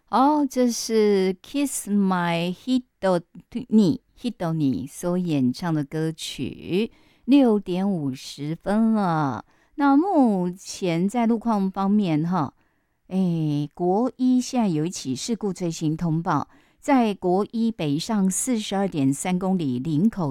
哦，这是 Kiss My Hito 你所演唱的歌曲，6点50分了。那目前在路况方面，哈，国一现在有一起事故最新通报，在国一北上42.3公里林口